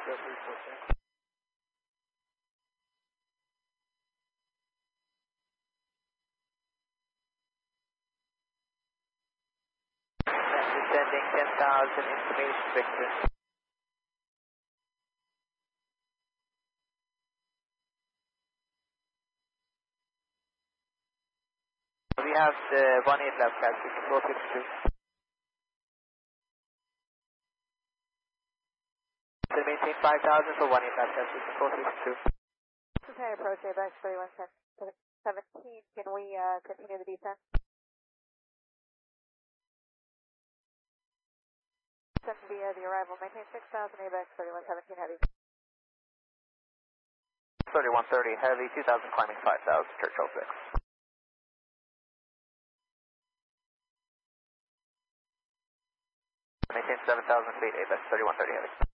Descending 10,000 information Victor. We have the 18 left, taxi, 452. So maintain 5,000 for 18 left, taxi, 452. This is high approach, ABX 3117. Can we continue the descent? Descent via the arrival, maintain 6,000, ABX 3117 heavy. 3130 heavy, 2,000 climbing 5,000, Churchill 6. Maintain 7,000 feet, ABX 3130 heavy.